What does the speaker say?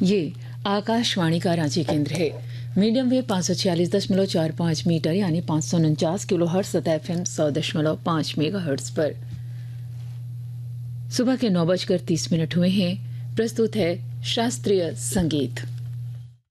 ये आकाशवाणी का रांची केंद्र है। मीडियम वेव 546.45 मीटर यानी 549 किलो हर्ट्ज तथा FM 100.5 मेगा हर्ट्ज पर सुबह के 9:30 हुए हैं। प्रस्तुत है शास्त्रीय संगीत।